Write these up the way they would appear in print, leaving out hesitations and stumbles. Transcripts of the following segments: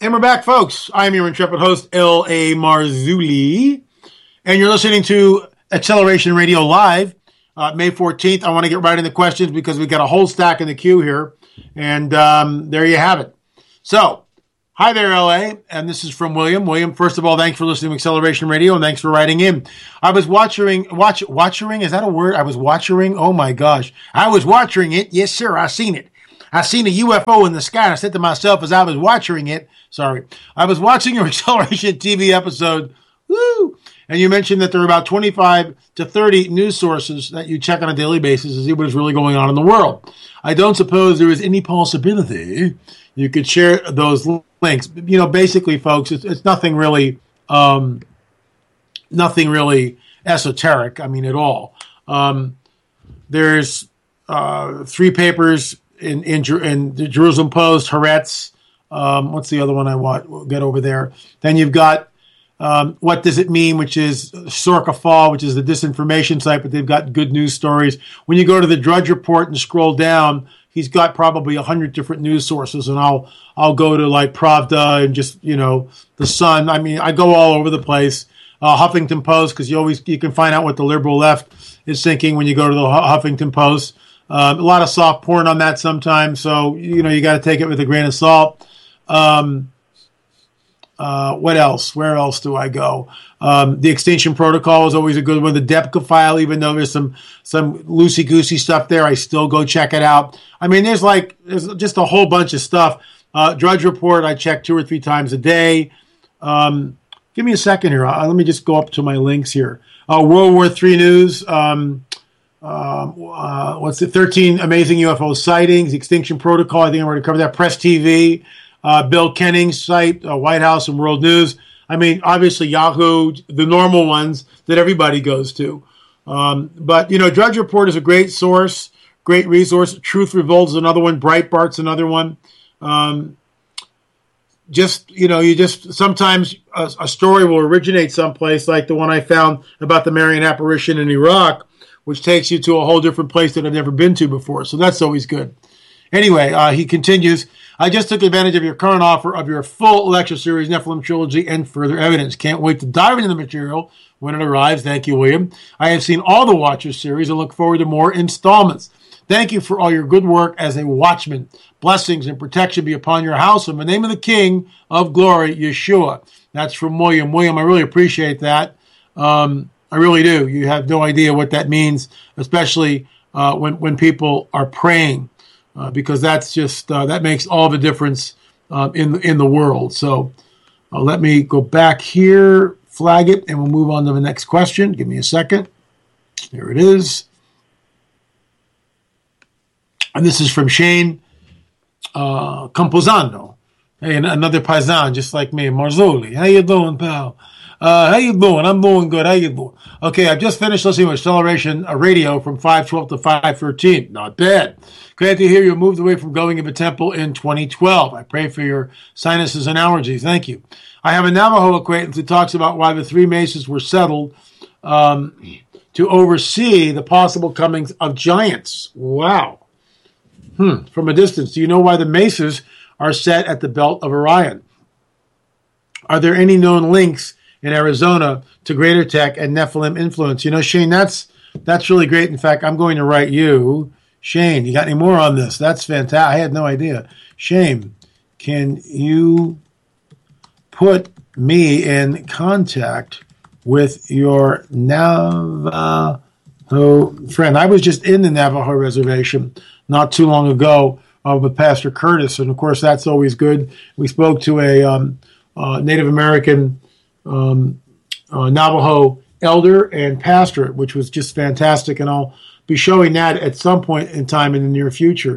And we're back, folks. I'm your intrepid host, L.A. Marzulli, and you're listening to Acceleration Radio Live, May 14th. I want to get right into questions because we've got a whole stack in the queue here, and there you have it. So, hi there, L.A., and this is from William. William, first of all, thanks for listening to Acceleration Radio, and thanks for writing in. I was watching, is that a word? I was watching? Oh, my gosh. I was watching it. Yes, sir, I seen it. I seen a UFO in the sky, and I said to myself as I was watching it, I was watching your Acceleration TV episode, woo, and you mentioned that there are about 25 to 30 news sources that you check on a daily basis to see what is really going on in the world. I don't suppose there is any possibility you could share those links. You know, basically, folks, it's nothing really esoteric, at all. There's 3 papers in the Jerusalem Post, Haaretz. What's the other one I want? We'll get over there. Then you've got What Does It Mean, which is Sorka Fall, which is the disinformation site, but they've got good news stories. When you go to the Drudge Report and scroll down, he's got probably 100 different news sources, and I'll go to like Pravda and just, the Sun. I go all over the place. Huffington Post, because you can find out what the liberal left is thinking when you go to the Huffington Post. A lot of soft porn on that sometimes, so you got to take it with a grain of salt. What else? Where else do I go? The Extinction Protocol is always a good one. The Depka file, even though there's some loosey-goosey stuff there, I still go check it out. There's just a whole bunch of stuff. Drudge Report, I check 2 or 3 times a day. Give me a second here. Let me just go up to my links here. World War III News. What's it? 13 amazing UFO sightings. The Extinction Protocol. I think I already covered that. Press TV. Bill Kenning's site. White House and World News. Obviously Yahoo. The normal ones that everybody goes to. But Drudge Report is a great source, great resource. Truth Revolt is another one. Breitbart's another one. Sometimes a story will originate someplace, like the one I found about the Marian apparition in Iraq, which takes you to a whole different place that I've never been to before. So that's always good. Anyway, he continues, I just took advantage of your current offer of your full lecture series, Nephilim Trilogy, and further evidence. Can't wait to dive into the material when it arrives. Thank you, William. I have seen all the Watchers series and look forward to more installments. Thank you for all your good work as a watchman. Blessings and protection be upon your house in the name of the King of Glory, Yeshua. That's from William. William, I really appreciate that. I really do. You have no idea what that means, especially when people are praying, because that's just that makes all the difference in the world. So let me go back here, flag it, and we'll move on to the next question. Give me a second. There it is. And this is from Shane Camposano. Hey, another paisan, just like me, Marzulli. How you doing, pal? How you doing? I'm doing good. How you doing? Okay, I've just finished listening to Acceleration Radio from 5:12 to 5:13. Not bad. Glad to hear you moved away from going to the temple in 2012. I pray for your sinuses and allergies. Thank you. I have a Navajo acquaintance who talks about why the 3 mesas were settled to oversee the possible comings of giants. Wow. From a distance. Do you know why the mesas are set at the belt of Orion? Are there any known links in Arizona to Greater Tech and Nephilim influence? Shane, that's really great. In fact, I'm going to write you. Shane, you got any more on this? That's fantastic. I had no idea. Shane, can you put me in contact with your Navajo friend? I was just in the Navajo reservation not too long ago with Pastor Curtis, and of course that's always good. We spoke to a Native American Navajo elder and pastor, which was just fantastic, and I'll be showing that at some point in time in the near future.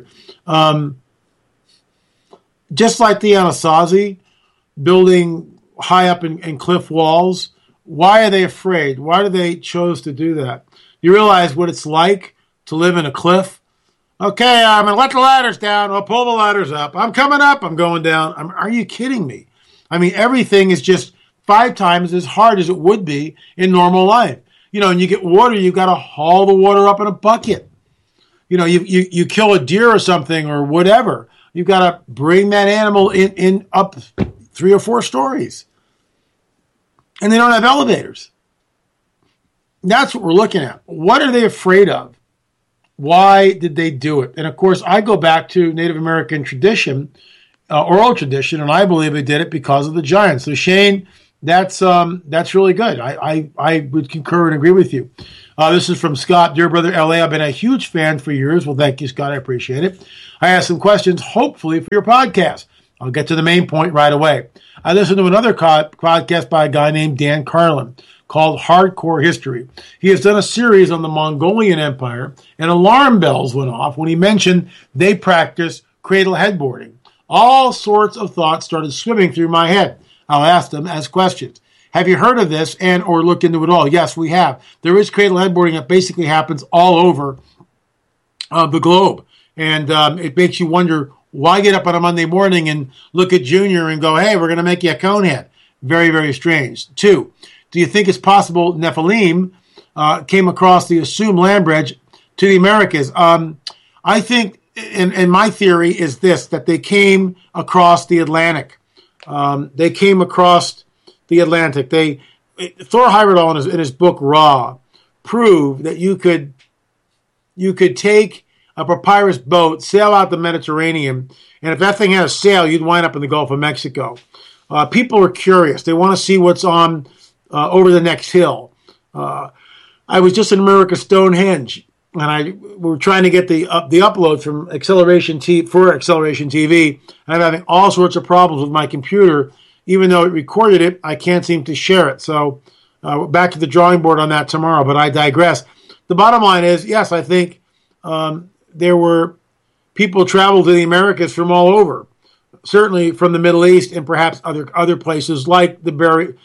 Just like the Anasazi building high up in cliff walls, why are they afraid? Why do they chose to do that? You realize what it's like to live in a cliff? Okay, I'm going to let the ladders down. I'll pull the ladders up. I'm coming up. I'm going down. Are you kidding me? Everything is just 5 times as hard as it would be in normal life. And you get water, you've got to haul the water up in a bucket. You kill a deer or something or whatever. You've got to bring that animal in up 3 or 4 stories. And they don't have elevators. That's what we're looking at. What are they afraid of? Why did they do it? And of course, I go back to Native American tradition, oral tradition, and I believe they did it because of the giants. So Shane, that's really good. I would concur and agree with you. This is from Scott. Dear brother LA, I've been a huge fan for years. Well, thank you, Scott. I appreciate it. I asked some questions, hopefully, for your podcast. I'll get to the main point right away. I listened to another podcast by a guy named Dan Carlin called Hardcore History. He has done a series on the Mongolian Empire, and alarm bells went off when he mentioned they practice cradle headboarding. All sorts of thoughts started swimming through my head. I'll ask them as questions. Have you heard of this and or looked into it all? Yes, we have. There is cradle headboarding that basically happens all over the globe. And it makes you wonder, why get up on a Monday morning and look at Junior and go, hey, we're going to make you a conehead? Very, very strange. 2, do you think it's possible Nephilim came across the assumed land bridge to the Americas? I think, and my theory is this, that they came across the Atlantic. They came across the Atlantic. Thor Heyerdahl in his book Ra proved that you could take a papyrus boat, sail out the Mediterranean, and if that thing had a sail, you'd wind up in the Gulf of Mexico. People are curious. They want to see what's on over the next hill. I was just in America Stonehenge, and we were trying to get the upload from Acceleration TV. I'm having all sorts of problems with my computer. Even though it recorded it, I can't seem to share it. So back to the drawing board on that tomorrow, but I digress. The bottom line is, yes, I think there were people traveled to the Americas from all over, certainly from the Middle East and perhaps other places like the Bering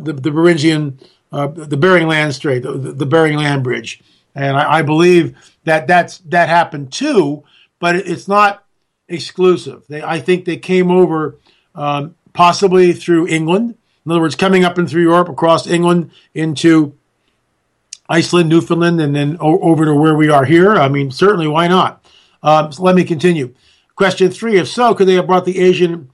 Land Strait, the Bering Land Bridge. And I believe that happened too, but it's not exclusive. I think they came over possibly through England. In other words, coming up and through Europe, across England into Iceland, Newfoundland, and then over to where we are here. I mean, certainly, why not? So let me continue. Question 3, if so, could they have brought the Asian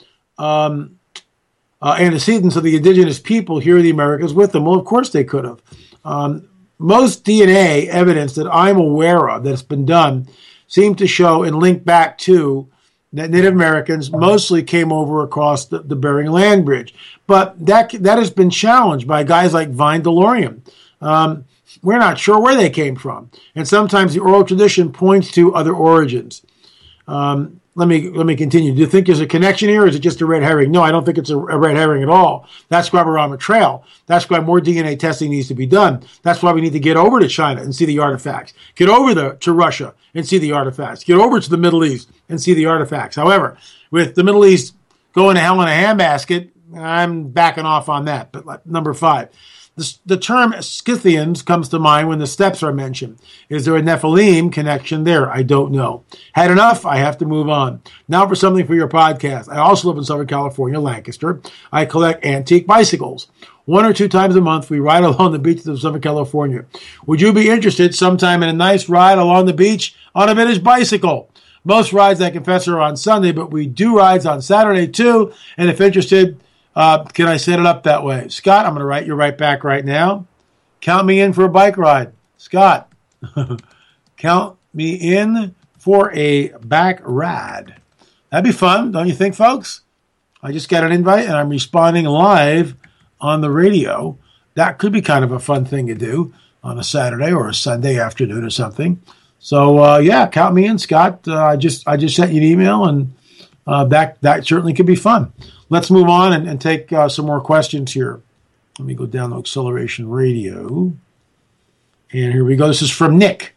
antecedents of the indigenous people here in the Americas with them? Well, of course they could have. Most DNA evidence that I'm aware of that's been done seem to show and link back to that Native Americans mostly came over across the Bering Land Bridge. But that has been challenged by guys like Vine DeLorean. We're not sure where they came from. And sometimes the oral tradition points to other origins. Let me continue. Do you think there's a connection here, or is it just a red herring? No, I don't think it's a red herring at all. That's why we're on the trail. That's why more DNA testing needs to be done. That's why we need to get over to China and see the artifacts. Get over to Russia and see the artifacts. Get over to the Middle East and see the artifacts. However, with the Middle East going to hell in a handbasket, I'm backing off on that. But number 5. The term Scythians comes to mind when the steppes are mentioned. Is there a Nephilim connection there? I don't know. Had enough? I have to move on. Now for something for your podcast. I also live in Southern California, Lancaster. I collect antique bicycles. 1 or 2 times a month, we ride along the beaches of Southern California. Would you be interested sometime in a nice ride along the beach on a vintage bicycle? Most rides, I confess, are on Sunday, but we do rides on Saturday too. And if interested, can I set it up that way? Scott, I'm going to write you right back right now. Count me in for a bike ride. Scott, count me in for a back ride. That'd be fun, don't you think, folks? I just got an invite, and I'm responding live on the radio. That could be kind of a fun thing to do on a Saturday or a Sunday afternoon or something. So, yeah, count me in, Scott. I just sent you an email, and that certainly could be fun. Let's move on and take some more questions here. Let me go down to Acceleration Radio. And here we go. This is from Nick.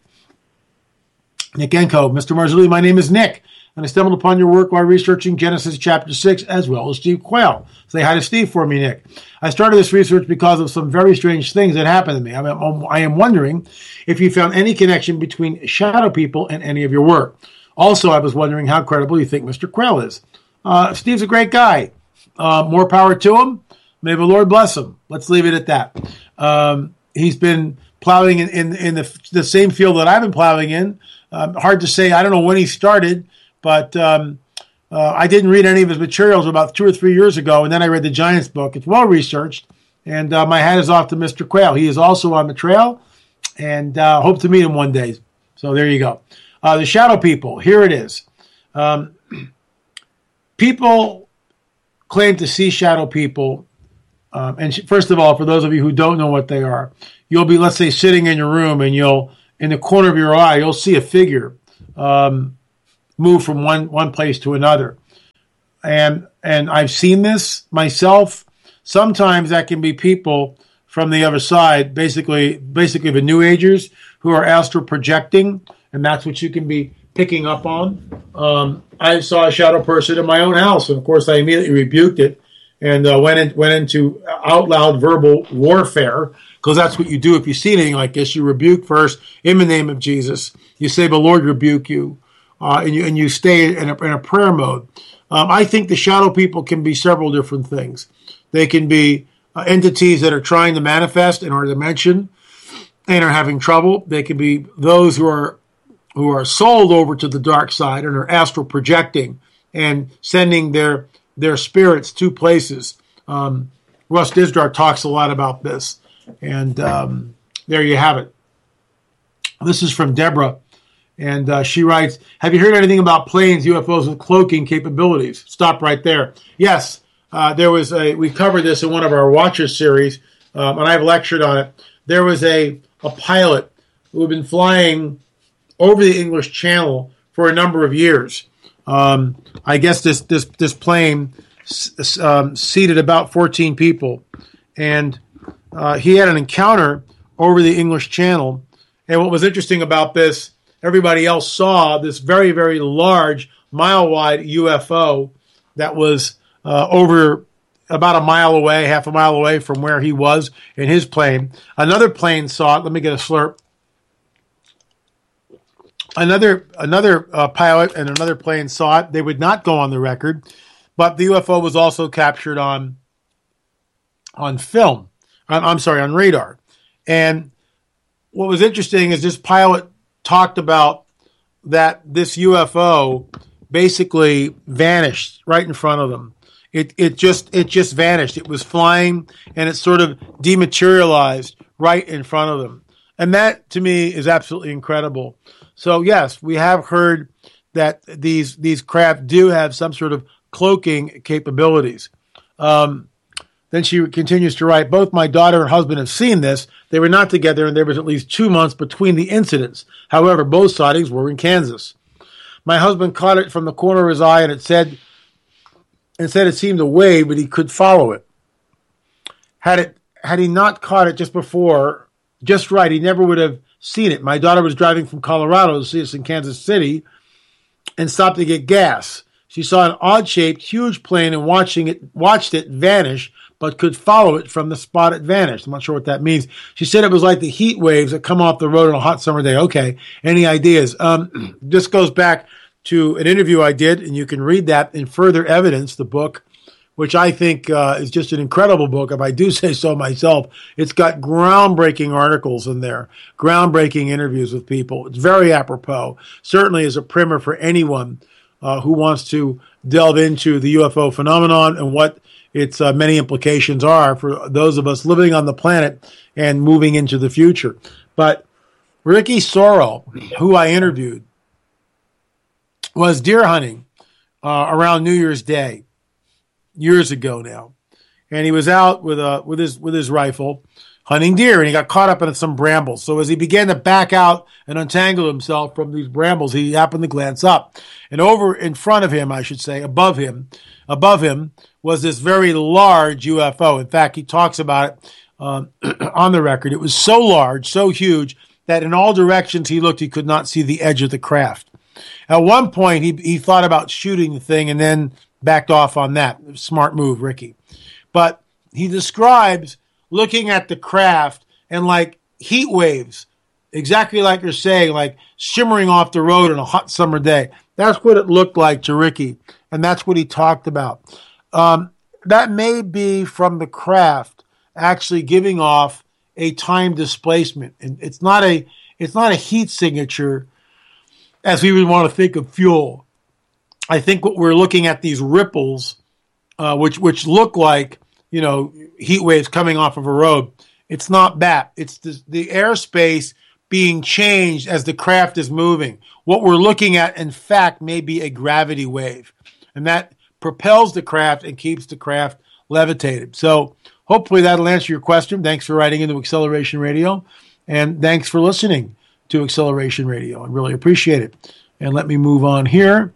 Nick Enko. Mr. Marzulli, my name is Nick, and I stumbled upon your work while researching Genesis chapter 6 as well as Steve Quayle. Say hi to Steve for me, Nick. I started this research because of some very strange things that happened to me. I am wondering if you found any connection between shadow people and any of your work. Also, I was wondering how credible you think Mr. Quayle is. Steve's a great guy. More power to him. May the Lord bless him. Let's leave it at that. He's been plowing in the same field that I've been plowing in. Hard to say. I don't know when he started, but I didn't read any of his materials about 2 or 3 years ago, and then I read the Giants book. It's well researched, and my hat is off to Mr. Quayle. He is also on the trail, and hope to meet him one day. So there you go. The shadow people. Here it is. People claim to see shadow people. And first of all, for those of you who don't know what they are, you'll be, let's say, sitting in your room, and in the corner of your eye, you'll see a figure move from one place to another. And I've seen this myself. Sometimes that can be people from the other side, basically the New Agers who are astral projecting, and that's what you can be picking up on. I saw a shadow person in my own house, and of course I immediately rebuked it and went into out loud verbal warfare, because that's what you do if you see anything like this. You rebuke first in the name of Jesus. You say, "The Lord rebuke you," and you stay in a prayer mode. I think the shadow people can be several different things. They can be entities that are trying to manifest in our dimension and are having trouble. They can be those who are sold over to the dark side and are astral projecting and sending their spirits to places. Russ Dizdar talks a lot about this, and there you have it. This is from Deborah, and she writes, "Have you heard anything about planes, UFOs with cloaking capabilities?" Stop right there. Yes, we covered this in one of our Watchers series, and I've lectured on it. There was a pilot who had been flying over the English Channel for a number of years. I guess this plane seated about 14 people, and he had an encounter over the English Channel. And what was interesting about this, everybody else saw this very, very large, mile-wide UFO that was over about a mile away, half a mile away from where he was in his plane. Another plane saw it. Let me get a slurp. Another pilot and another plane saw it. They would not go on the record, but the UFO was also captured on film. On radar. And what was interesting is this pilot talked about that this UFO basically vanished right in front of them. It just vanished. It was flying, and it sort of dematerialized right in front of them. And that, to me, is absolutely incredible. So, yes, we have heard that these craft do have some sort of cloaking capabilities. Then she continues to write, "Both my daughter and husband have seen this. They were not together, and there was at least 2 months between the incidents. However, both sightings were in Kansas. My husband caught it from the corner of his eye, and it said it seemed to wave, but he could follow it. Had he not caught it just before, just right, he never would have seen it. My daughter was driving from Colorado to see us in Kansas City and stopped to get gas. She saw an odd-shaped, huge plane and watched it vanish, but could follow it from the spot it vanished." I'm not sure what that means. She said it was like the heat waves that come off the road on a hot summer day. Okay, any ideas? This goes back to an interview I did, and you can read that in Further Evidence, the book, which I think is just an incredible book, if I do say so myself. It's got groundbreaking articles in there, groundbreaking interviews with people. It's very apropos, certainly as a primer for anyone who wants to delve into the UFO phenomenon and what its many implications are for those of us living on the planet and moving into the future. But Ricky Sorrell, who I interviewed, was deer hunting around New Year's Day, years ago now, and he was out with his rifle hunting deer, and he got caught up in some brambles. So as he began to back out and untangle himself from these brambles, he happened to glance up, and over in front of him, I should say, above him, was this very large UFO. In fact, he talks about it on the record. It was so large, so huge, that in all directions he looked, he could not see the edge of the craft. At one point, he thought about shooting the thing and then backed off on that. Smart move, Ricky. But he describes looking at the craft and like heat waves, exactly like you're saying, like shimmering off the road on a hot summer day. That's what it looked like to Ricky, and that's what he talked about. That may be from the craft actually giving off a time displacement, and it's not a heat signature as we would want to think of fuel. I think what we're looking at, these ripples, which look like, heat waves coming off of a road. It's not that. It's the airspace being changed as the craft is moving. What we're looking at, in fact, may be a gravity wave. And that propels the craft and keeps the craft levitated. So hopefully that'll answer your question. Thanks for writing into Acceleration Radio. And thanks for listening to Acceleration Radio. I really appreciate it. And let me move on here.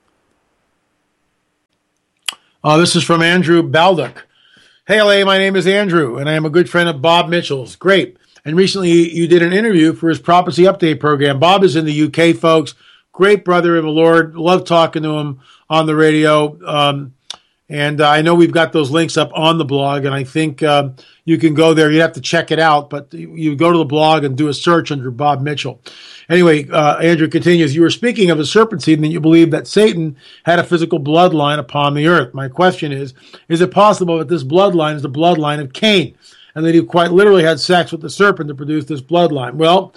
This is from Andrew Baldock. Hey, LA, my name is Andrew, and I am a good friend of Bob Mitchell's. Great. And recently you did an interview for his Prophecy Update program. Bob is in the UK, folks. Great brother in the Lord. Love talking to him on the radio. And I know we've got those links up on the blog, and I think you can go there. You have to check it out, but you go to the blog and do a search under Bob Mitchell. Anyway, Andrew continues, you were speaking of a serpent seed and that you believe that Satan had a physical bloodline upon the earth. My question is it possible that this bloodline is the bloodline of Cain and that he quite literally had sex with the serpent to produce this bloodline? Well,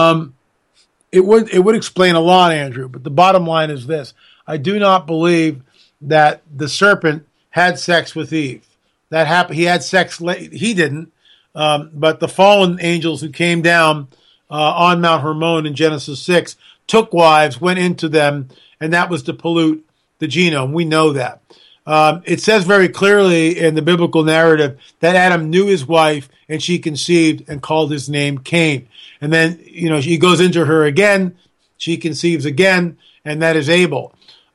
it would explain a lot, Andrew, but the bottom line is this. I do not believe that the serpent had sex with Eve. That happened. He had sex late. He didn't. But the fallen angels who came down on Mount Hermon in Genesis 6 took wives, went into them, and that was to pollute the genome. We know that. It says very clearly in the biblical narrative that Adam knew his wife and she conceived and called his name Cain. And then, he goes into her again, she conceives again, and that is Abel.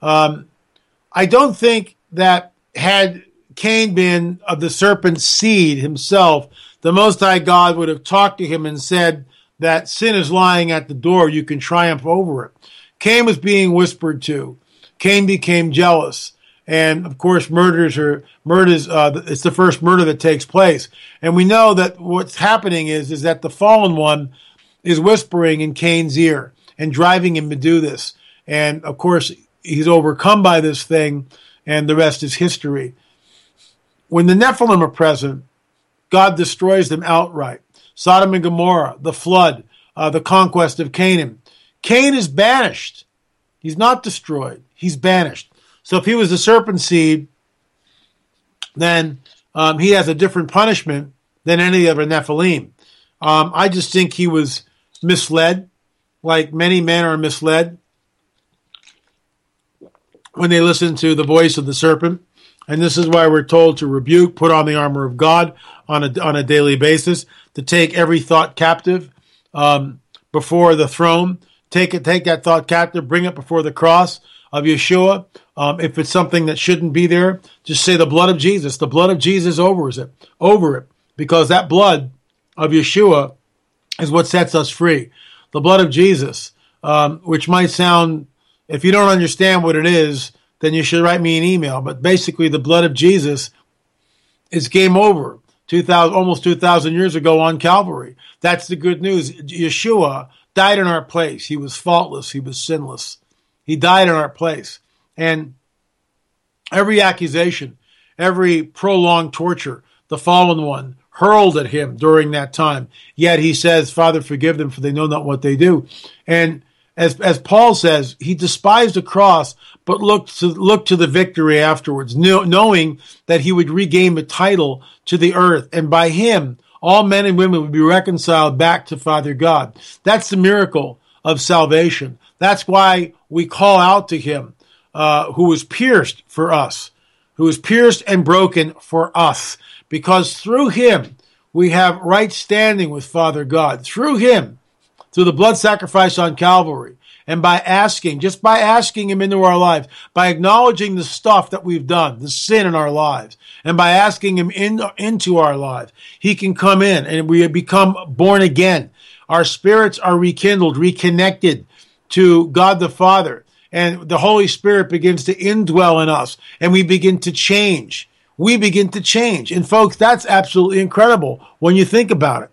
I don't think that had Cain been of the serpent's seed himself, the Most High God would have talked to him and said that sin is lying at the door. You can triumph over it. Cain was being whispered to. Cain became jealous. And, of course, it's the first murder that takes place. And we know that what's happening is that the fallen one is whispering in Cain's ear and driving him to do this. And, of course, he's overcome by this thing, and the rest is history. When the Nephilim are present, God destroys them outright. Sodom and Gomorrah, the flood, the conquest of Canaan. Cain is banished. He's not destroyed. He's banished. So if he was the serpent seed, then he has a different punishment than any other Nephilim. I just think he was misled, like many men are misled when they listen to the voice of the serpent. And this is why we're told to rebuke, put on the armor of God on a daily basis, to take every thought captive before the throne. Take that thought captive, bring it before the cross of Yeshua. If it's something that shouldn't be there, just say the blood of Jesus. The blood of Jesus over it, because that blood of Yeshua is what sets us free. The blood of Jesus, which might sound, if you don't understand what it is, then you should write me an email. But basically, the blood of Jesus is game over. Almost 2,000 years ago on Calvary. That's the good news. Yeshua died in our place. He was faultless. He was sinless. He died in our place. And every accusation, every prolonged torture, the fallen one hurled at him during that time. Yet he says, Father, forgive them, for they know not what they do. And as Paul says, he despised the cross, but looked to the victory afterwards, knowing that he would regain the title to the earth. And by him, all men and women would be reconciled back to Father God. That's the miracle of salvation. That's why we call out to him, who was pierced for us, who was pierced and broken for us, because through him we have right standing with Father God. Through him, through the blood sacrifice on Calvary, and by asking him into our lives, by acknowledging the stuff that we've done, the sin in our lives, and by asking him into our lives, he can come in and we become born again. Our spirits are rekindled, reconnected to God the Father, and the Holy Spirit begins to indwell in us, and we begin to change. We begin to change. And folks, that's absolutely incredible when you think about it.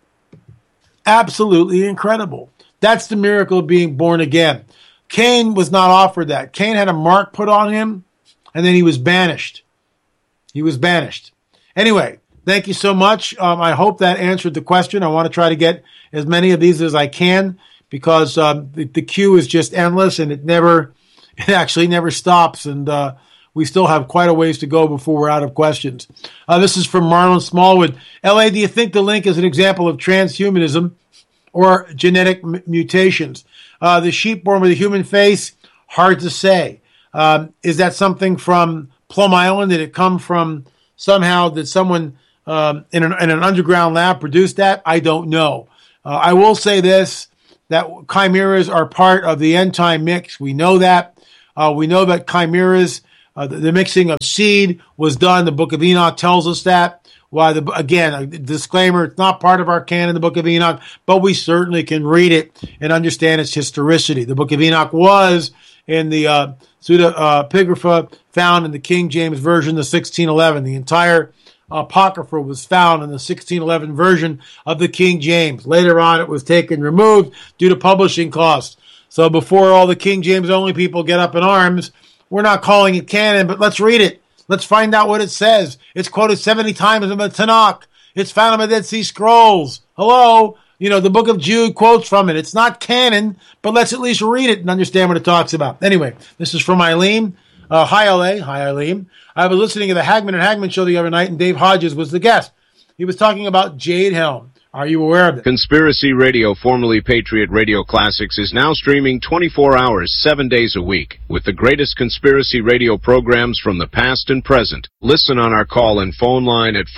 Absolutely incredible. That's the miracle of being born again. Cain was not offered that. Cain had a mark put on him, and then he was banished. He was banished. Anyway, thank you so much. I hope that answered the question. I want to try to get as many of these as I can, because the queue is just endless, and it It actually never stops, and we still have quite a ways to go before we're out of questions. This is from Marlon Smallwood. L.A., do you think the link is an example of transhumanism or genetic mutations? The sheep born with a human face, hard to say. Is that something from Plum Island? Did it come from somehow, did someone in an underground lab produce that? I don't know. I will say this, that chimeras are part of the end time mix. We know that. We know that chimeras, the mixing of seed was done. The Book of Enoch tells us that. Why? Again, a disclaimer, it's not part of our canon, the Book of Enoch, but we certainly can read it and understand its historicity. The Book of Enoch was in the pseudepigrapha found in the King James Version, the 1611. The entire Apocrypha was found in the 1611 version of the King James. Later on, it was taken removed due to publishing costs. So before all the King James only people get up in arms, we're not calling it canon, but let's read it. Let's find out what it says. It's quoted 70 times in the Tanakh. It's found in the Dead Sea Scrolls. Hello? You know, the book of Jude quotes from it. It's not canon, but let's at least read it and understand what it talks about. Anyway, this is from Eileen. Hi, LA. Hi, Eileen. I was listening to the Hagman and Hagman show the other night, and Dave Hodges was the guest. He was talking about Jade Helm. Are you aware of it? Conspiracy Radio, formerly Patriot Radio Classics, is now streaming 24 hours, 7 days a week, with the greatest conspiracy radio programs from the past and present. Listen on our call and phone line at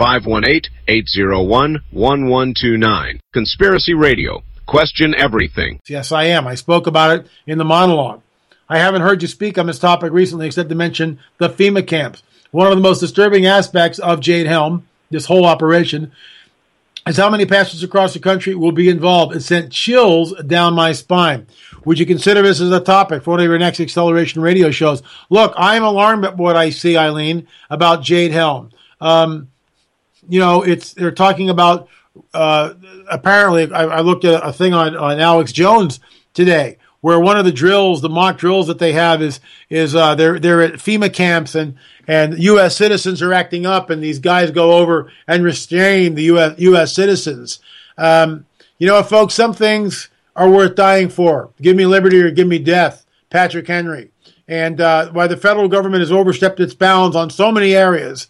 518-801-1129. Conspiracy Radio. Question everything. Yes, I am. I spoke about it in the monologue. I haven't heard you speak on this topic recently except to mention the FEMA camps. One of the most disturbing aspects of Jade Helm, this whole operation, is how many pastors across the country will be involved. It sent chills down my spine. Would you consider this as a topic for one of your next Acceleration radio shows? Look, I'm alarmed at what I see, Eileen, about Jade Helm. They're talking about, apparently, I looked at a thing on Alex Jones today, where one of the drills, the mock drills that they have is they're at FEMA camps and U.S. citizens are acting up, and these guys go over and restrain the U.S. citizens. Folks, some things are worth dying for. Give me liberty or give me death. Patrick Henry. And why the federal government has overstepped its bounds on so many areas.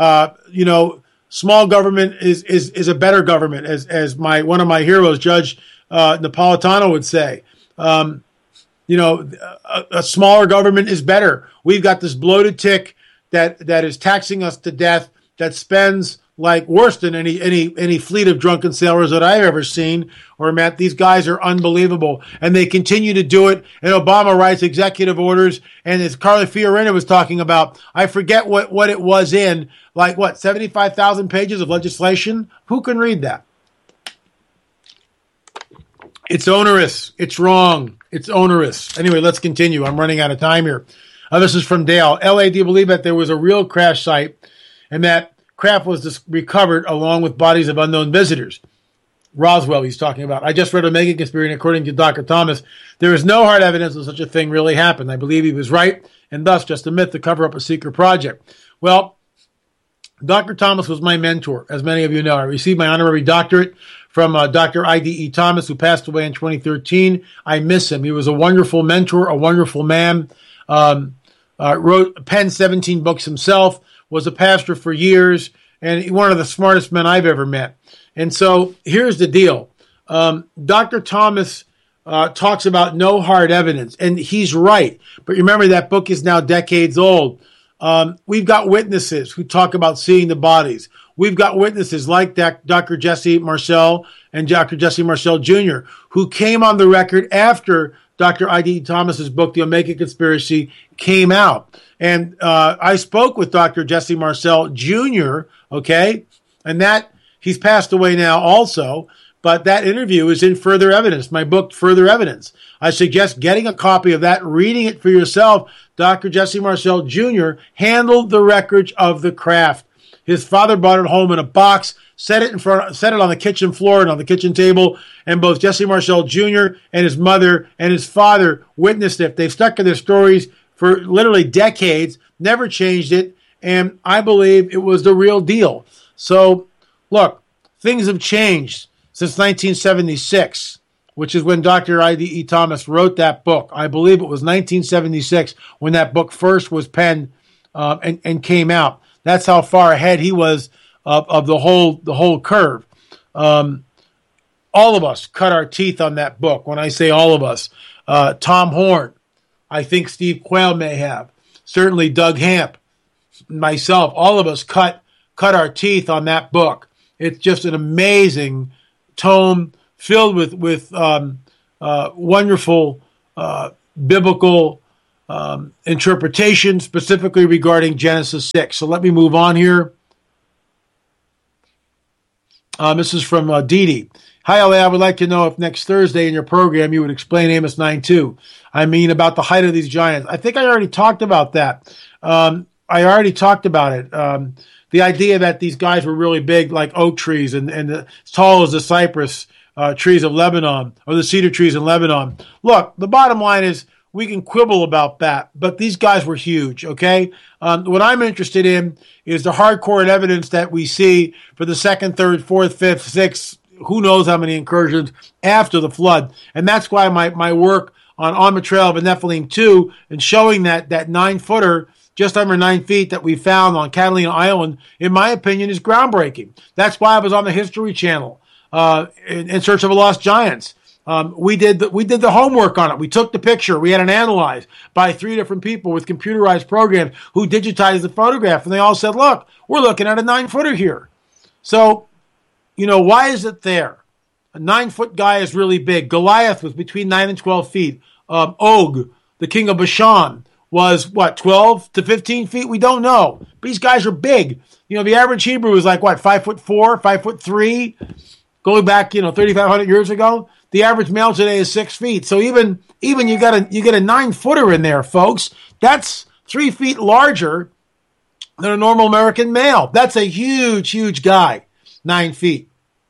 Small government is a better government, as one of my heroes, Judge Napolitano, would say. A smaller government is better. We've got this bloated tick that is taxing us to death, that spends like worse than any fleet of drunken sailors that I've ever seen or met. These guys are unbelievable, and they continue to do it. And Obama writes executive orders, and as Carly Fiorina was talking about, I forget what it was in, 75,000 pages of legislation? Who can read that? It's onerous. It's wrong. It's onerous. Anyway, let's continue. I'm running out of time here. This is from Dale. LA, do you believe that there was a real crash site and that craft was recovered along with bodies of unknown visitors? Roswell, he's talking about. I just read Omega Conspiracy, and according to Dr. Thomas, there is no hard evidence that such a thing really happened. I believe he was right, and thus just a myth to cover up a secret project. Well, Dr. Thomas was my mentor, as many of you know. I received my honorary doctorate from Dr. I.D.E. Thomas, who passed away in 2013. I miss him. He was a wonderful mentor, a wonderful man. Penned 17 books himself, was a pastor for years, and one of the smartest men I've ever met. And so here's the deal. Dr. Thomas talks about no hard evidence, and he's right. But remember, that book is now decades old. We've got witnesses who talk about seeing the bodies. We've got witnesses like Dr. Jesse Marcel and Dr. Jesse Marcel Jr., who came on the record after Dr. I.D. Thomas's book, The Omega Conspiracy, came out. And I spoke with Dr. Jesse Marcel Jr., okay? And that, he's passed away now also, but that interview is in Further Evidence, my book, Further Evidence. I suggest getting a copy of that, reading it for yourself. Dr. Jesse Marcel Jr. handled the wreckage of the craft. His father brought it home in a box, set it on the kitchen floor and on the kitchen table, and both Jesse Marcel Jr. and his mother and his father witnessed it. They've stuck to their stories for literally decades, never changed it, and I believe it was the real deal. So, look, things have changed since 1976. which is when Dr. I.D.E. Thomas wrote that book. I believe it was 1976 when that book first was penned and came out. That's how far ahead he was of the whole curve. All of us cut our teeth on that book. When I say all of us, Tom Horn, I think Steve Quayle may have, certainly Doug Hamp, myself, all of us cut our teeth on that book. It's just an amazing tome filled with wonderful biblical interpretation, specifically regarding Genesis 6. So let me move on here. This is from Dee Dee. Hi, LA. I would like to know if next Thursday in your program you would explain Amos 9:2. I mean, about the height of these giants. I think I already talked about that. The idea that these guys were really big, like oak trees, and as tall as the cypress trees of Lebanon, or the cedar trees in Lebanon. Look, the bottom line is we can quibble about that, but these guys were huge, okay? What I'm interested in is the hardcore evidence that we see for the second, third, fourth, fifth, sixth, who knows how many incursions after the flood. And that's why my work on the Trail of Nephilim 2 and showing that 9-footer, just under 9 feet, that we found on Catalina Island, in my opinion, is groundbreaking. That's why I was on the History Channel in search of a lost giants. We did the homework on it. We took the picture. We had it analyzed by 3 different people with computerized programs who digitized the photograph, and they all said, "Look, we're looking at a 9-footer here." So, why is it there? A 9-foot guy is really big. Goliath was between 9 and 12 feet. Og, the king of Bashan, was 12 to 15 feet? We don't know. But these guys are big. The average Hebrew is like 5'4", 5'3", going back 3,500 years ago. The average male today is 6 feet. So even you get a 9-footer in there, folks. That's 3 feet larger than a normal American male. That's a huge guy, 9 feet.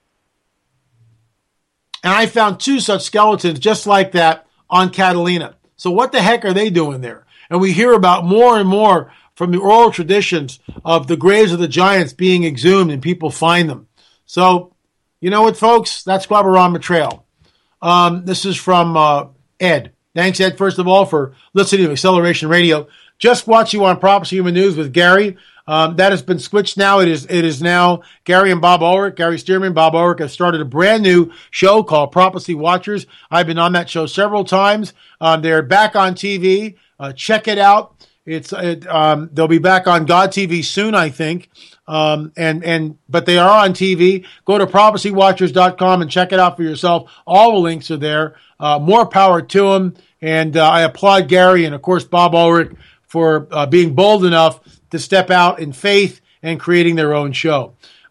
And I found 2 such skeletons just like that on Catalina. So what the heck are they doing there? And we hear about more and more from the oral traditions of the graves of the giants being exhumed and people find them. So, you know what, folks? That's why we're on the trail. This is from Ed. Thanks, Ed, first of all, for listening to Acceleration Radio. Just watch you on Prophecy Human News with Gary. That has been switched now. It is now Gary and Bob Ulrich. Gary Stearman, Bob Ulrich have started a brand new show called Prophecy Watchers. I've been on that show several times. They're back on TV. Check it out. They'll be back on God TV soon, I think. But they are on TV. Go to prophecywatchers.com and check it out for yourself. All the links are there. More power to them. And I applaud Gary and, of course, Bob Ulrich for being bold enough to step out in faith and creating their own show.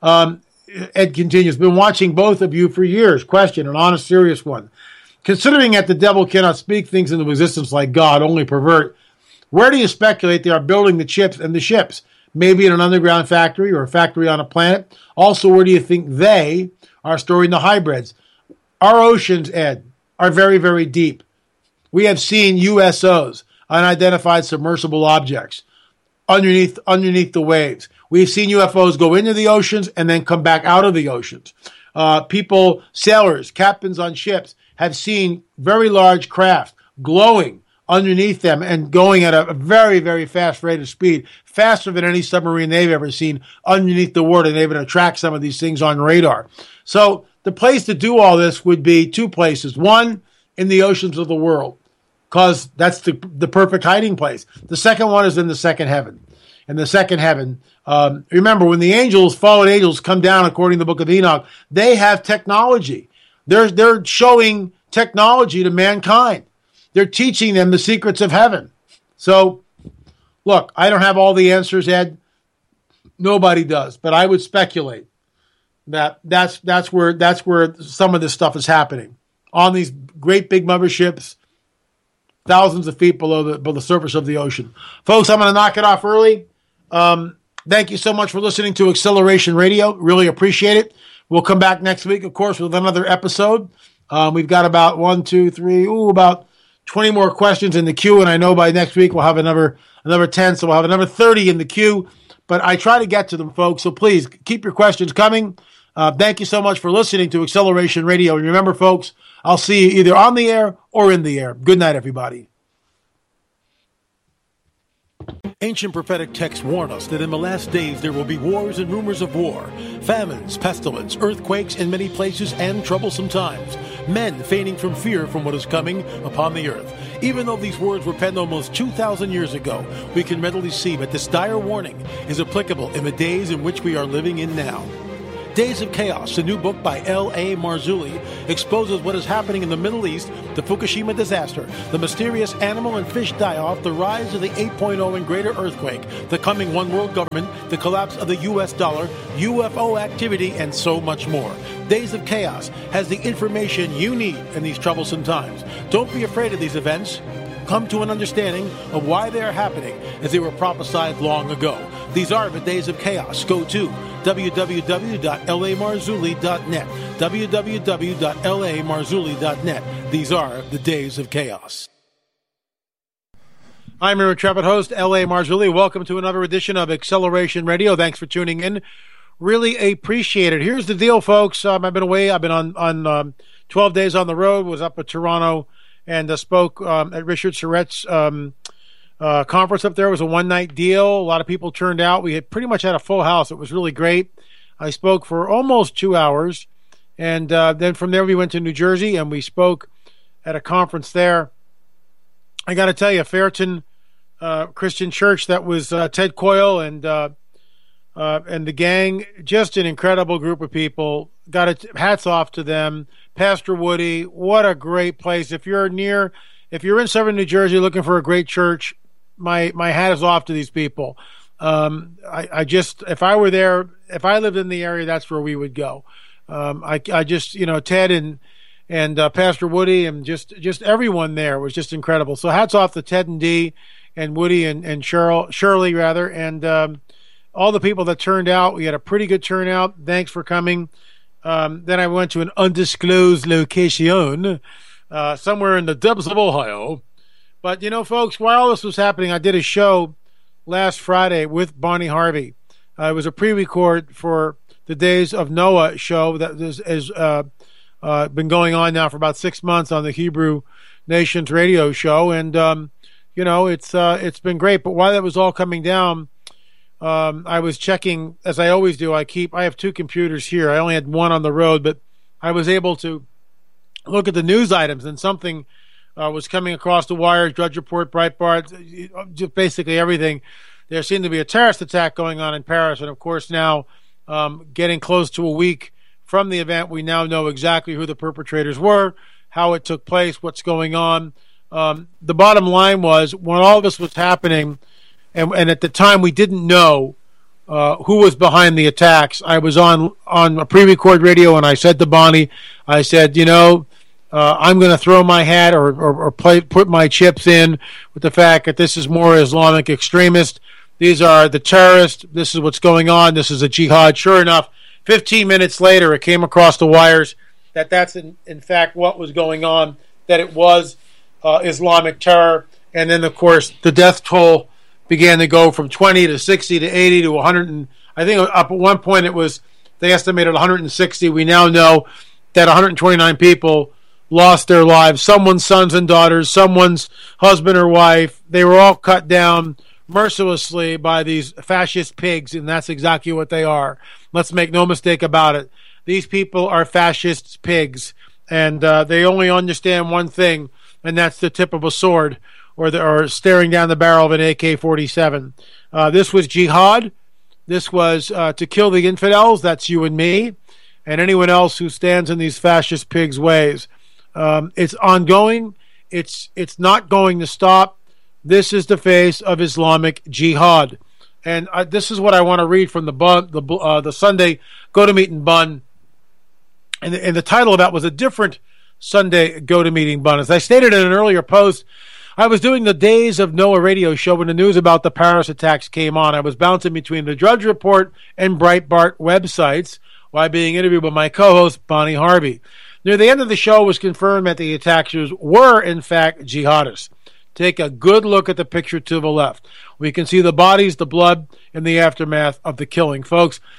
Ed continues, been watching both of you for years. Question, an honest, serious one. Considering that the devil cannot speak things into existence like God, only pervert, where do you speculate they are building the chips and the ships? Maybe in an underground factory or a factory on a planet? Also, where do you think they are storing the hybrids? Our oceans, Ed, are very, very deep. We have seen USOs, unidentified submersible objects, underneath the waves. We've seen UFOs go into the oceans and then come back out of the oceans. People, sailors, captains on ships have seen very large craft glowing underneath them and going at a very, very fast rate of speed, faster than any submarine they've ever seen underneath the water, and able to track some of these things on radar. So the place to do all this would be 2 places. One, in the oceans of the world, because that's the perfect hiding place. The second one is in the second heaven. In the second heaven, remember, when the fallen angels come down, according to the book of Enoch, they have technology. They're showing technology to mankind. They're teaching them the secrets of heaven. So, look, I don't have all the answers, Ed. Nobody does, but I would speculate that that's where some of this stuff is happening on these great big motherships, thousands of feet below the surface of the ocean. Folks, I'm going to knock it off early. Thank you so much for listening to Acceleration Radio. Really appreciate it. We'll come back next week, of course, with another episode. We've got about about 20 more questions in the queue, and I know by next week we'll have another 10, so we'll have another 30 in the queue. But I try to get to them, folks, so please keep your questions coming. Thank you so much for listening to Acceleration Radio. And remember, folks, I'll see you either on the air or in the air. Good night, everybody. Ancient prophetic texts warn us that in the last days there will be wars and rumors of war, famines, pestilence, earthquakes in many places, and troublesome times, men fainting from fear from what is coming upon the earth. Even though these words were penned almost 2,000 years ago, we can readily see that this dire warning is applicable in the days in which we are living in now. Days of Chaos, the new book by L.A. Marzulli, exposes what is happening in the Middle East, the Fukushima disaster, the mysterious animal and fish die-off, the rise of the 8.0 and greater earthquake, the coming one world government, the collapse of the U.S. dollar, UFO activity, and so much more. Days of Chaos has the information you need in these troublesome times. Don't be afraid of these events. Come to an understanding of why they are happening as they were prophesied long ago. These are the Days of Chaos. Go to www.lamarzulli.net. www.lamarzulli.net. These are the Days of Chaos. I'm your intrepid host, L.A. Marzulli. Welcome to another edition of Acceleration Radio. Thanks for tuning in. Really appreciate it. Here's the deal, folks. I've been away. I've been on 12 days on the road, was up at Toronto, and spoke at Richard Surrett's conference up there. It was a one-night deal. A lot of people turned out. We had pretty much had a full house. It was really great. I spoke for almost 2 hours, and then from there we went to New Jersey, and we spoke at a conference there. I got to tell you, Fairton Christian Church, that was Ted Coyle and the gang, just an incredible group of people. Hats off to them. Pastor Woody, what a great place. If you're in southern New Jersey looking for a great church, my hat is off to these people. If I were there, if I lived in the area, that's where we would go. Ted and Pastor Woody and just everyone there was just incredible. So hats off to Ted and Dee and Woody and Shirley rather, and all the people that turned out. We had a pretty good turnout. Thanks for coming. Then I went to an undisclosed location somewhere in the depths of Ohio. But, folks, while all this was happening, I did a show last Friday with Bonnie Harvey. It was a pre-record for the Days of Noah show that has been going on now for about 6 months on the Hebrew Nations radio show. And, it's been great. But while that was all coming down, I was checking, as I always do. I have two computers here. I only had one on the road, but I was able to look at the news items, and something was coming across the wires, Drudge Report, Breitbart, just basically everything. There seemed to be a terrorist attack going on in Paris, and of course now, getting close to a week from the event, we now know exactly who the perpetrators were, how it took place, what's going on. The bottom line was, when all this was happening, and at the time we didn't know who was behind the attacks, I was on a pre-record radio, and I said to Bonnie, I said, I'm going to throw my hat or put my chips in with the fact that this is more Islamic extremist. These are the terrorists. This is what's going on. This is a jihad. Sure enough, 15 minutes later, it came across the wires that that's in fact what was going on, that it was Islamic terror. And then, of course, the death toll began to go from 20 to 60 to 80 to 100. And I think up at one point they estimated 160. We now know that 129 people lost their lives. Someone's sons and daughters, someone's husband or wife. They were all cut down mercilessly by these fascist pigs, and that's exactly what they are. Let's make no mistake about it. These people are fascist pigs, and they only understand one thing, and that's the tip of a sword or staring down the barrel of an AK-47. This was jihad. This was to kill the infidels. That's you and me and anyone else who stands in these fascist pigs' ways. It's ongoing. It's not going to stop. This is the face of Islamic jihad. And this is what I want to read from the Sunday Go-To-Meeting Bun. And the title of that was a different Sunday Go-To-Meeting Bun. As I stated in an earlier post, I was doing the Days of Noah radio show when the news about the Paris attacks came on. I was bouncing between the Drudge Report and Breitbart websites while being interviewed by my co-host, Bonnie Harvey. Near the end of the show, it was confirmed that the attackers were, in fact, jihadists. Take a good look at the picture to the left. We can see the bodies, the blood, and the aftermath of the killing. Folks,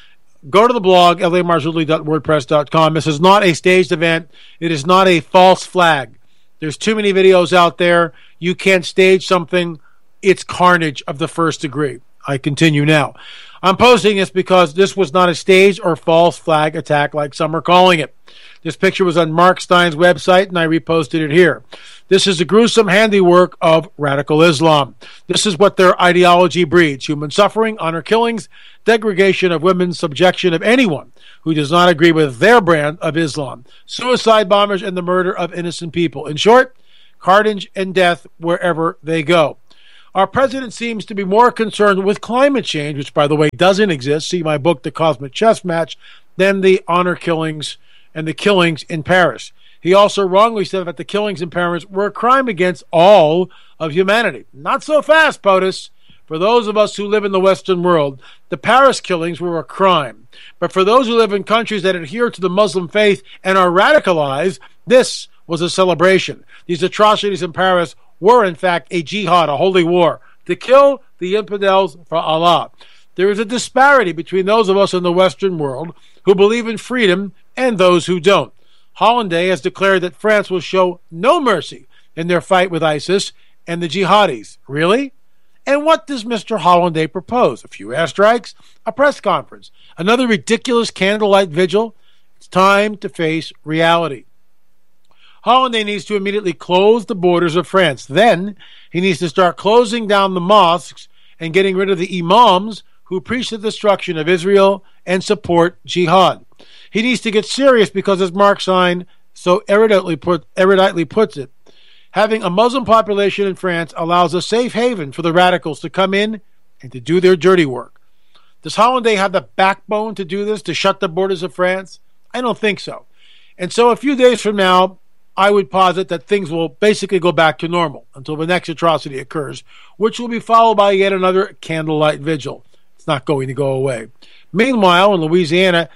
go to the blog, lamarzulli.wordpress.com. This is not a staged event. It is not a false flag. There's too many videos out there. You can't stage something. It's carnage of the first degree. I continue now. I'm posting this because this was not a staged or false flag attack like some are calling it. This picture was on Mark Stein's website, and I reposted it here. This is the gruesome handiwork of radical Islam. This is what their ideology breeds: human suffering, honor killings, degradation of women, subjection of anyone who does not agree with their brand of Islam, suicide bombers, and the murder of innocent people. In short, carnage and death wherever they go. Our president seems to be more concerned with climate change, which, by the way, doesn't exist. See my book, The Cosmic Chess Match, than the honor killings and the killings in Paris. He also wrongly said that the killings in Paris were a crime against all of humanity. Not so fast, POTUS. For those of us who live in the Western world, the Paris killings were a crime. But for those who live in countries that adhere to the Muslim faith and are radicalized, this was a celebration. These atrocities in Paris were, in fact, a jihad, a holy war, to kill the infidels for Allah. There is a disparity between those of us in the Western world who believe in freedom and those who don't. Hollanday has declared that France will show no mercy in their fight with ISIS and the jihadis. Really? And what does Mr. Hollanday propose? A few airstrikes? A press conference? Another ridiculous candlelight vigil? It's time to face reality. Hollanday needs to immediately close the borders of France. Then he needs to start closing down the mosques and getting rid of the imams who preach the destruction of Israel and support jihad. He needs to get serious because, as Mark Stein so eruditely puts it, having a Muslim population in France allows a safe haven for the radicals to come in and to do their dirty work. Does Hollanday have the backbone to do this, to shut the borders of France? I don't think so. And so a few days from now, I would posit that things will basically go back to normal until the next atrocity occurs, which will be followed by yet another candlelight vigil. It's not going to go away. Meanwhile, in Louisiana,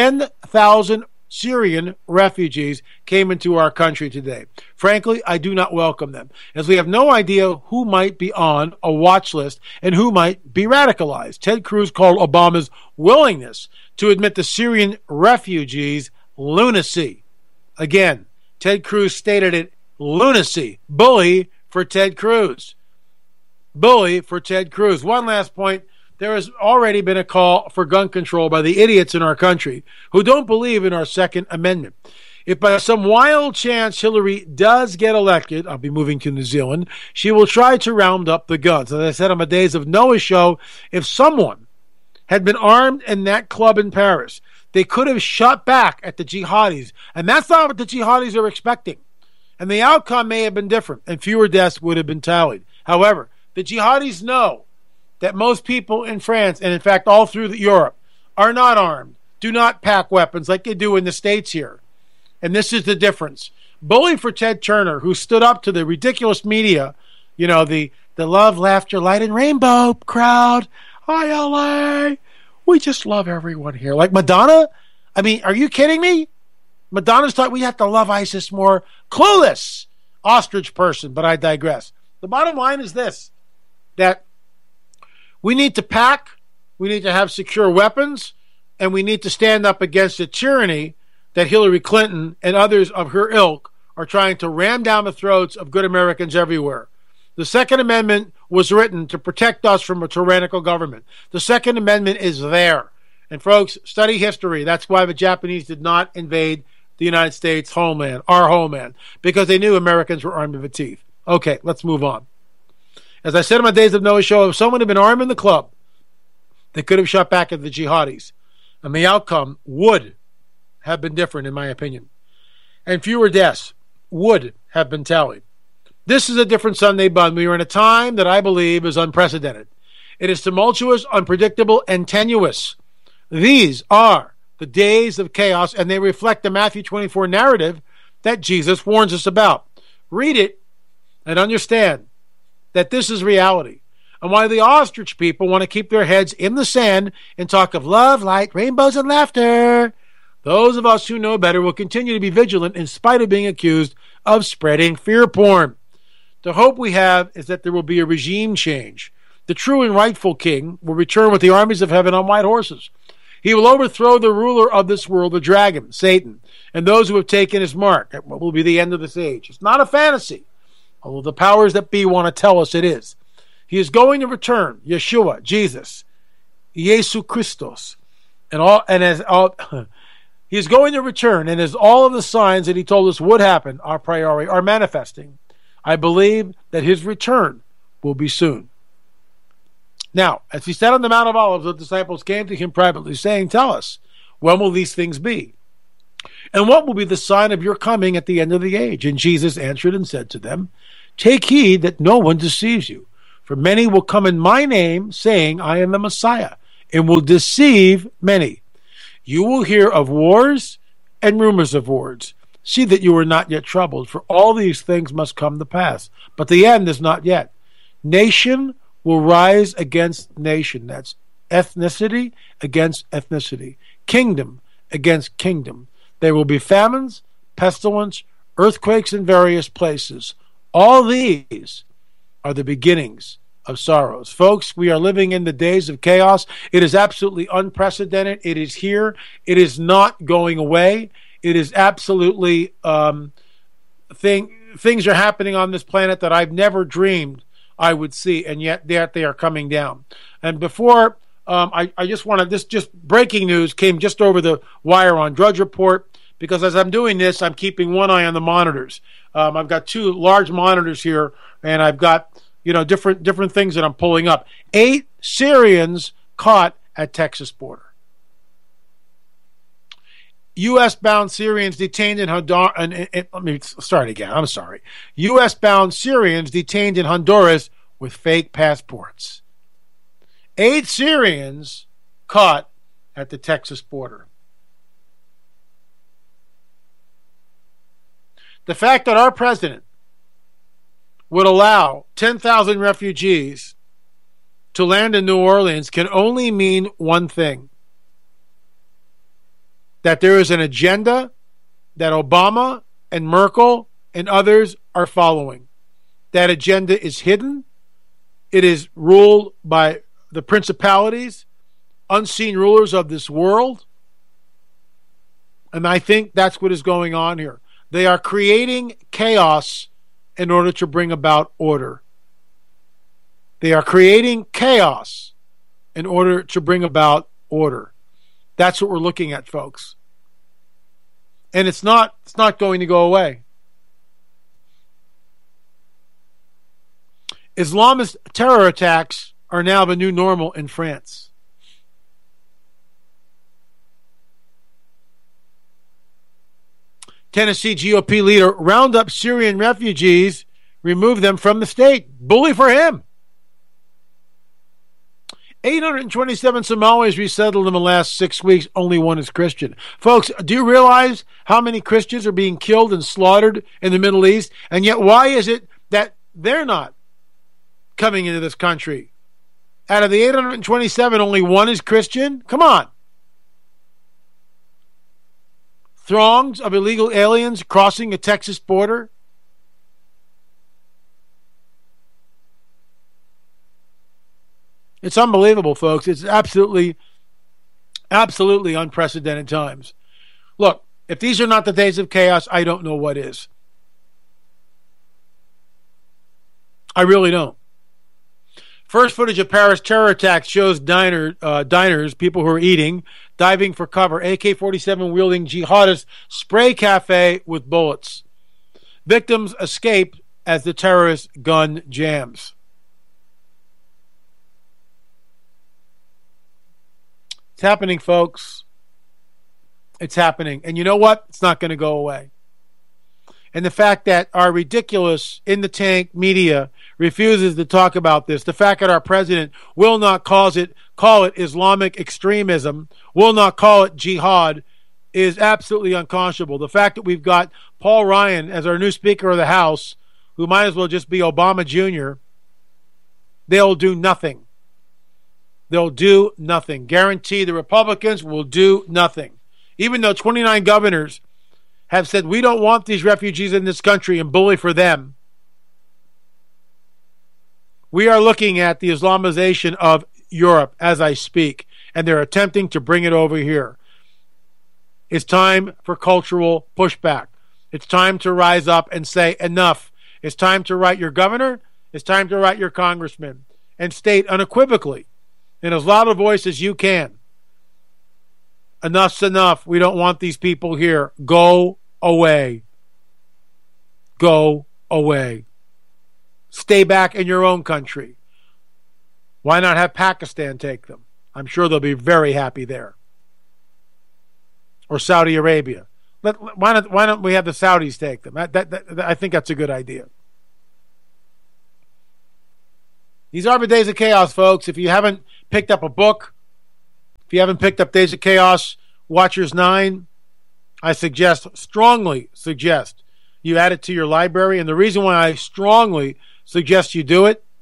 10,000 Syrian refugees came into our country today. Frankly, I do not welcome them, as we have no idea who might be on a watch list and who might be radicalized. Ted Cruz called Obama's willingness to admit the Syrian refugees lunacy. Again, Ted Cruz stated it, lunacy. Bully for Ted Cruz. Bully for Ted Cruz. One last point. There has already been a call for gun control by the idiots in our country who don't believe in our Second Amendment. If by some wild chance Hillary does get elected, I'll be moving to New Zealand, she will try to round up the guns. As I said on my Days of Noah show, if someone had been armed in that club in Paris, they could have shot back at the jihadis. And that's not what the jihadis are expecting. And the outcome may have been different, and fewer deaths would have been tallied. However, the jihadis know that most people in France, and in fact all through Europe, are not armed, do not pack weapons like they do in the States here. And this is the difference. Bully for Ted Turner, who stood up to the ridiculous media, you know, the love, laughter, light, and rainbow crowd. Hi, LA. We just love everyone here. Like Madonna? I mean, are you kidding me? Madonna's taught we have to love ISIS more. Clueless ostrich person, but I digress. The bottom line is this, that we need to pack, we need to have secure weapons, and we need to stand up against the tyranny that Hillary Clinton and others of her ilk are trying to ram down the throats of good Americans everywhere. The Second Amendment was written to protect us from a tyrannical government. The Second Amendment is there. And folks, study history. That's why the Japanese did not invade the United States homeland, our homeland, because they knew Americans were armed to the teeth. Okay, let's move on. As I said in my Days of Noah show, if someone had been armed in the club, they could have shot back at the jihadis. And the outcome would have been different, in my opinion. And fewer deaths would have been tallied. This is a different Sunday bun. We are in a time that I believe is unprecedented. It is tumultuous, unpredictable, and tenuous. These are the days of chaos, and they reflect the Matthew 24 narrative that Jesus warns us about. Read it and understand that this is reality, and why the ostrich people want to keep their heads in the sand and talk of love, light, rainbows, and laughter. Those of us who know better will continue to be vigilant in spite of being accused of spreading fear porn. The hope we have is that there will be a regime change. The true and rightful king will return with the armies of heaven on white horses. He will overthrow the ruler of this world, the dragon, Satan, and those who have taken his mark. What will be the end of this age? It's not a fantasy, although the powers that be want to tell us it is. He is going to return, Yeshua, Jesus, Jesu Christos, he is going to return, and as all of the signs that he told us would happen are manifesting, I believe that his return will be soon. Now, as he sat on the Mount of Olives, the disciples came to him privately, saying, "Tell us, when will these things be? And what will be the sign of your coming at the end of the age?" And Jesus answered and said to them, "Take heed that no one deceives you. For many will come in my name, saying, 'I am the Messiah,' and will deceive many. You will hear of wars and rumors of wars. See that you are not yet troubled, for all these things must come to pass. But the end is not yet. Nation will rise against nation." That's ethnicity against ethnicity. Kingdom against kingdom. There will be famines, pestilence, earthquakes in various places. All these are the beginnings of sorrows. Folks, we are living in the days of chaos. It is absolutely unprecedented. It is here. It is not going away. It is absolutely things are happening on this planet that I've never dreamed I would see, and yet they are coming down. And before I just want to, this just breaking news came just over the wire on Drudge Report, because as I'm doing this, I'm keeping one eye on the monitors. I've got two large monitors here, and I've got different things that I'm pulling up. 8 Syrians caught at Texas border. U.S.-bound Syrians detained in Honduras. Let me start again. I'm sorry. U.S.-bound Syrians detained in Honduras with fake passports. 8 Syrians caught at the Texas border. The fact that our president would allow 10,000 refugees to land in New Orleans can only mean one thing: that there is an agenda that Obama and Merkel and others are following. That agenda is hidden. It is ruled by the principalities, unseen rulers of this world. And I think that's what is going on here. They are creating chaos in order to bring about order. They are creating chaos in order to bring about order. That's what we're looking at, folks. And it's not going to go away. Islamist terror attacks are now the new normal in France. Tennessee GOP leader round up Syrian refugees, remove them from the state. Bully for him. 827 Somalis resettled in the last 6 weeks. Only one is Christian. Folks, do you realize how many Christians are being killed and slaughtered in the Middle East? And yet, why is it that they're not coming into this country? Out of the 827, only one is Christian? Come on. Throngs of illegal aliens crossing the Texas border. It's unbelievable, folks. It's absolutely unprecedented times. Look, if these are not the days of chaos, I don't know what is. I really don't. First footage of Paris terror attacks shows diners, people who are eating, diving for cover. AK-47 wielding jihadists spray cafe with bullets. Victims escape as the terrorist gun jams. It's happening, folks. It's happening. And you know what? It's not going to go away. And the fact that our ridiculous in-the-tank media refuses to talk about this, the fact that our president will not call it Islamic extremism, will not call it jihad, is absolutely unconscionable. The fact that we've got Paul Ryan as our new Speaker of the House, who might as well just be Obama Jr., they'll do nothing. They'll do nothing. Guarantee the Republicans will do nothing. Even though 29 governors have said, we don't want these refugees in this country, and bully for them. We are looking at the Islamization of Europe as I speak. and they're attempting to bring it over here. It's time for cultural pushback. It's time to rise up and say enough. It's time to write your governor. It's time to write your congressman and state unequivocally in as loud a voice as you can, enough's enough. We don't want these people here. Go away. Go away. Stay back in your own country. Why not have Pakistan take them? I'm sure they'll be very happy there. Or Saudi Arabia. Why don't we have the Saudis take them? I think that's a good idea. These are the Days of Chaos, folks. If you haven't picked up a book, if you haven't picked up Days of Chaos, Watchers 9, I strongly suggest you add it to your library. And the reason why I strongly suggest you do it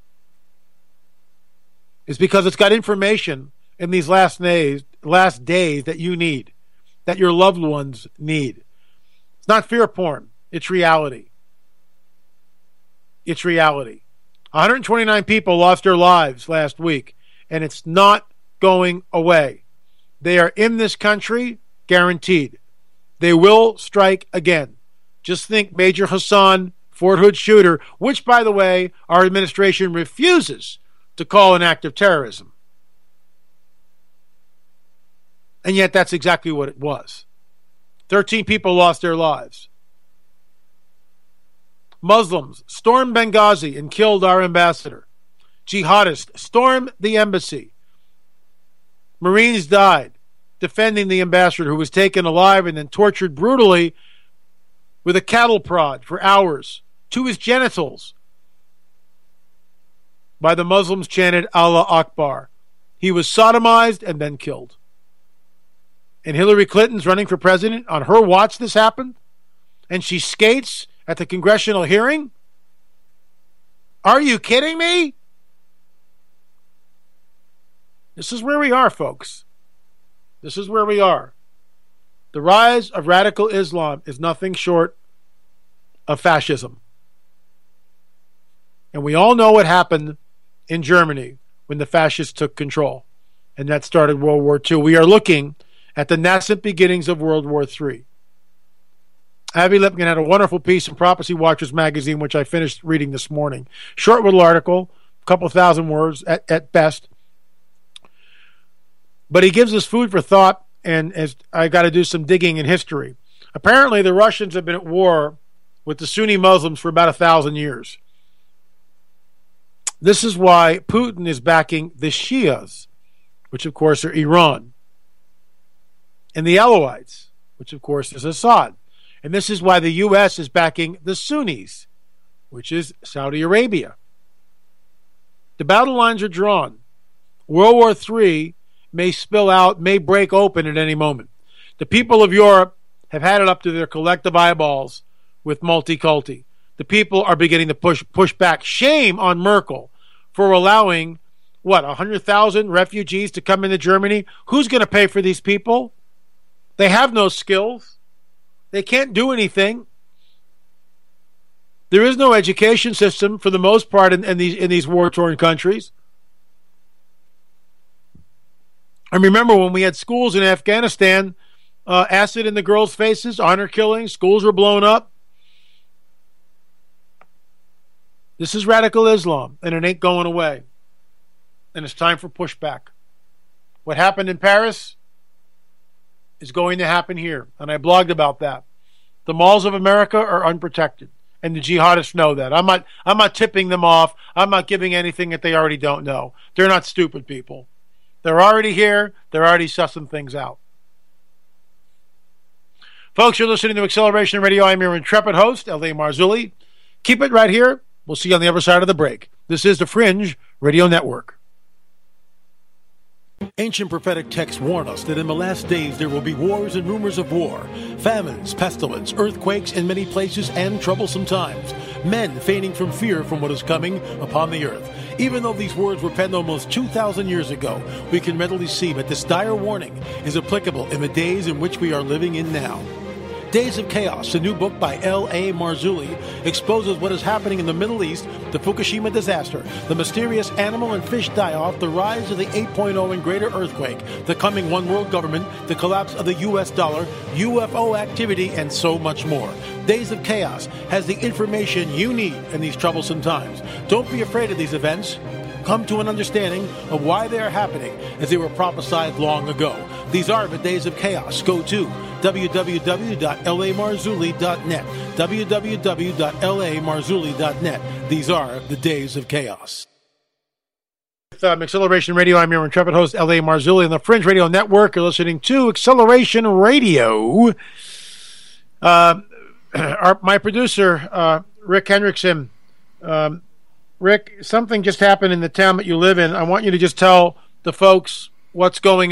is because it's got information in these last days that you need, that your loved ones need. It's not fear porn. It's reality. It's reality. 129 people lost their lives last week, and it's not going away. They are in this country, guaranteed. They will strike again. Just think Major Hassan, Fort Hood shooter, which, by the way, our administration refuses to call an act of terrorism. And yet that's exactly what it was. 13 people lost their lives. Muslims stormed Benghazi and killed our ambassador. Jihadists stormed the embassy. Marines died defending the ambassador, who was taken alive and then tortured brutally with a cattle prod for hours to his genitals by the Muslims chanted Allah Akbar. He was sodomized and then killed. And Hillary Clinton's running for president. On her watch this happened. And she skates at the congressional hearing? Are you kidding me? This is where we are, folks. This is where we are. The rise of radical Islam is nothing short of fascism. And we all know what happened in Germany when the fascists took control. And that started World War II. We are looking at the nascent beginnings of World War III. Avi Lipkin had a wonderful piece in Prophecy Watchers magazine, which I finished reading this morning. Short little article, a couple thousand words at best. But he gives us food for thought, and as I got to do some digging in history. Apparently, the Russians have been at war with the Sunni Muslims for about 1,000 years. This is why Putin is backing the Shias, which of course are Iran, and the Alawites, which of course is Assad. And this is why the U.S. is backing the Sunnis, which is Saudi Arabia. The battle lines are drawn. World War III may spill out, may break open at any moment. The people of Europe have had it up to their collective eyeballs with multi-culti. The people are beginning to push back. Shame on Merkel for allowing, 100,000 refugees to come into Germany? Who's going to pay for these people? They have no skills. They can't do anything. There is no education system for the most part in these war-torn countries. I remember when we had schools in Afghanistan, acid in the girls' faces, honor killings, schools were blown up. This is radical Islam, and it ain't going away. And it's time for pushback. What happened in Paris is going to happen here, and I blogged about that. The malls of America are unprotected, and the jihadists know that. I'm not tipping them off. I'm not giving anything that they already don't know. They're not stupid people. They're already here. They're already sussing things out. Folks, you're listening to Acceleration Radio. I'm your intrepid host, L.A. Marzulli. Keep it right here. We'll see you on the other side of the break. This is the Fringe Radio Network. Ancient prophetic texts warn us that in the last days there will be wars and rumors of war, famines, pestilence, earthquakes in many places, and troublesome times. Men feigning from fear from what is coming upon the earth. Even though these words were penned almost 2,000 years ago, we can readily see that this dire warning is applicable in the days in which we are living in now. Days of Chaos, a new book by L.A. Marzulli, exposes what is happening in the Middle East, the Fukushima disaster, the mysterious animal and fish die-off, the rise of the 8.0 and greater earthquake, the coming one world government, the collapse of the U.S. dollar, UFO activity, and so much more. Days of Chaos has the information you need in these troublesome times. Don't be afraid of these events. Come to an understanding of why they are happening as they were prophesied long ago. These are the Days of Chaos. Go to www.lamarzulli.net. www.lamarzulli.net. These are the Days of Chaos. With Acceleration Radio, I'm your intrepid host, L.A. Marzulli, on the Fringe Radio Network. You're listening to Acceleration Radio. My producer, Rick Hendrickson. Rick, something just happened in the town that you live in. I want you to just tell the folks what's going on.